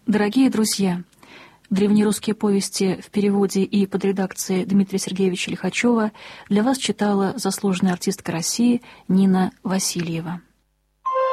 Дорогие друзья, древнерусские повести в переводе и под редакцией Дмитрия Сергеевича Лихачева для вас читала заслуженная артистка России Нина Васильева.